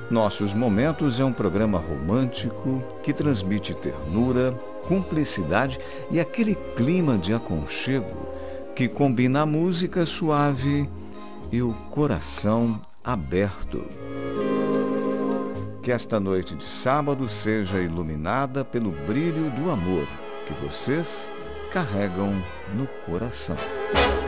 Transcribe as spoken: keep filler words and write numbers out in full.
Nossos Momentos é um programa romântico que transmite ternura, cumplicidade e aquele clima de aconchego que combina a música suave e o coração aberto. Que esta noite de sábado seja iluminada pelo brilho do amor que vocês carregam no coração.